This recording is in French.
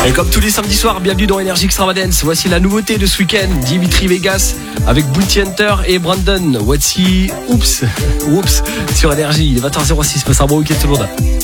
Et comme tous les samedis soirs, bienvenue dans Energy Extravagance. Voici la nouveauté de ce week-end, Dimitri Vegas avec Bounty Hunter et Brandon. Voici Oups sur Energy. Il est 20h06, passe un bon week-end tout le monde.